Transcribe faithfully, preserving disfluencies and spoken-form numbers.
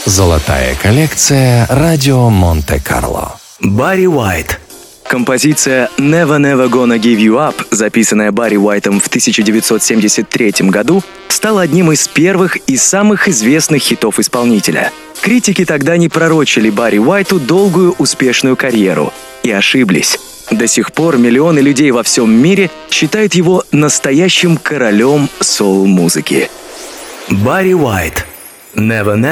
Золотая коллекция «Радио Монте-Карло». Барри Уайт. Композиция «Never Never Gonna Give You Up», записанная Барри Уайтом в тысяча девятьсот семьдесят третьем году, стала одним из первых и самых известных хитов исполнителя. Критики тогда не пророчили Барри Уайту долгую успешную карьеру. И ошиблись. До сих пор миллионы людей во всем мире считают его настоящим королем соул-музыки. Барри Уайт. Never Never